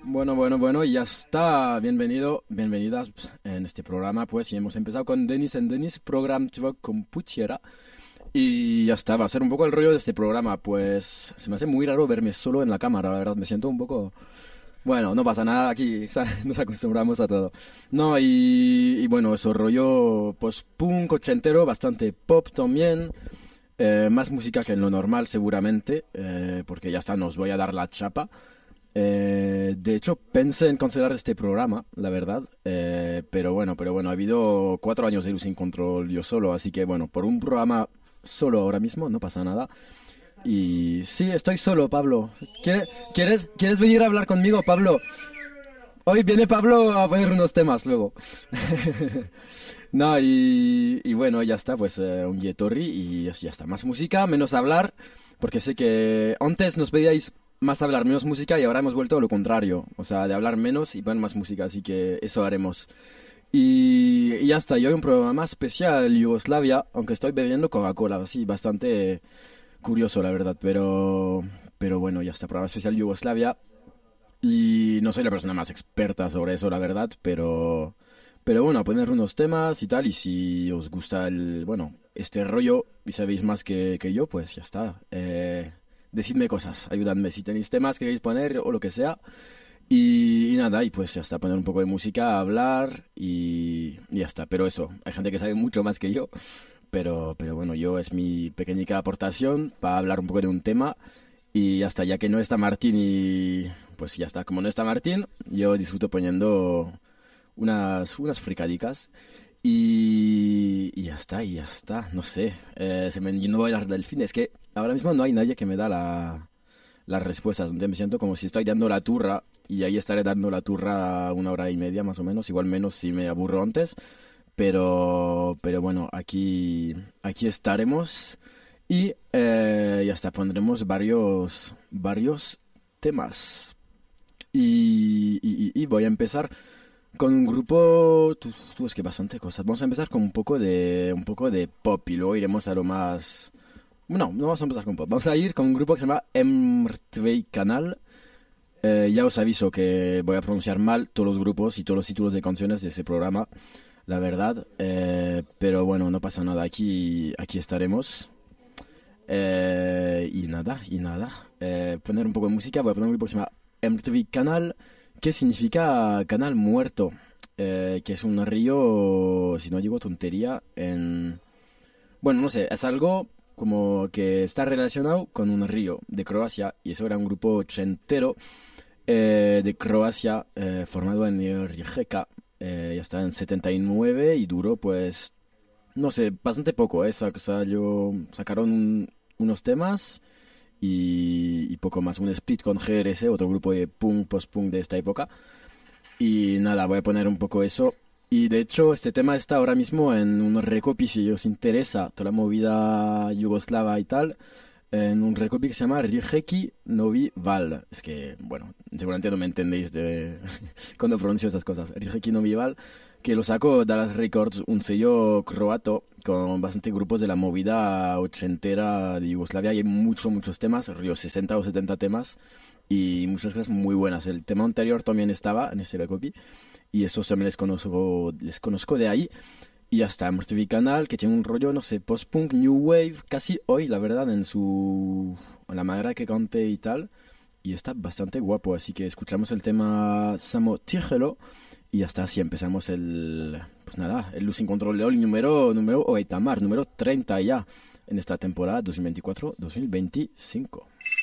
Bueno, ya está. Bienvenidas en este programa, pues, y hemos empezado con Denis en Denis, program con Puchera. Y ya está, va a ser un poco el rollo de este programa, pues se me hace muy raro verme solo en la cámara, la verdad, me siento un poco... Bueno, no pasa nada, aquí nos acostumbramos a todo. No, y bueno, eso rollo, pues punk ochentero, bastante pop también, más música que en lo normal seguramente, porque ya está, nos voy a dar la chapa. De hecho, pensé en cancelar este programa, la verdad, pero bueno, ha habido 4 años de Luz sin Control yo solo, así que bueno, por un programa solo ahora mismo no pasa nada. Y sí, estoy solo, Pablo. ¿Quieres venir a hablar conmigo, Pablo? Hoy viene Pablo a poner unos temas luego. No, y bueno, ya está, pues un Yetorri y ya está. Más música, menos hablar, porque sé que antes nos pedíais más hablar, menos música y ahora hemos vuelto a lo contrario. O sea, de hablar menos y poner más música, así que eso haremos. Y ya está, yo hay un programa especial Yugoslavia, aunque estoy bebiendo Coca-Cola, así, bastante curioso la verdad, pero bueno, ya está, programa especial Yugoslavia. Y no soy la persona más experta sobre eso, la verdad, pero bueno, a poner unos temas y tal, y si os gusta bueno, este rollo y sabéis más que yo, pues ya está. Decidme cosas, ayudadme si tenéis temas que queréis poner o lo que sea. Y nada, y pues ya está, poner un poco de música, hablar y ya está. Pero eso, hay gente que sabe mucho más que yo, pero bueno, yo es mi pequeñica aportación para hablar un poco de un tema. Y hasta ya que no está Martín y pues ya está, como no está Martín, yo disfruto poniendo unas fricadicas y ya está, no sé, yo no voy a hablar del fin, es que ahora mismo no hay nadie que me da las respuestas, me siento como si estoy dando la turra y ahí estaré dando la turra 1 hora y media más o menos, igual menos si me aburro antes, pero bueno, aquí estaremos y ya está, pondremos varios temas. Y voy a empezar con un grupo, tú es que bastante cosas. Vamos a empezar con un poco de pop y luego iremos a lo más... No vamos a empezar con pop. Vamos a ir con un grupo que se llama Mrtvej Kanal. Ya os aviso que voy a pronunciar mal todos los grupos y todos los títulos de canciones de ese programa, la verdad. Pero bueno, no pasa nada. Aquí estaremos. Y nada. Poner un poco de música. Voy a poner un grupo que se llama MTV Canal, que significa canal muerto. Que es un río, si no digo tontería, bueno, no sé, es algo como que está relacionado con un río de Croacia. Y eso era un grupo ochentero de Croacia, formado en Rijeka. Ya está en 79 y duró pues no sé, bastante poco, ¿eh? Sacaron unos temas y poco más. Un split con GRS, otro grupo de punk, post-punk de esta época. Y nada, voy a poner un poco eso. Y de hecho, este tema está ahora mismo en un recopi, si os interesa, toda la movida yugoslava y tal, en un recopi que se llama Rijeki Novi Val. Es que, bueno, seguramente no me entendéis de cuando pronuncio esas cosas. Rijeki Novi Val, que lo sacó Dallas Records, un sello croato con bastantes grupos de la movida ochentera de Yugoslavia. Y hay muchos temas, río 60 o 70 temas y muchas cosas muy buenas. El tema anterior también estaba en ese recopi y estos también les conozco de ahí. Y hasta MTV Canal, que tiene un rollo, no sé, post-punk, new wave, casi hoy, la verdad, en la manera que cante y tal. Y está bastante guapo, así que escuchamos el tema Samo Tirgelo y hasta así empezamos pues nada, el Luz sin Control de hoy, número 30 ya, en esta temporada 2024-2025.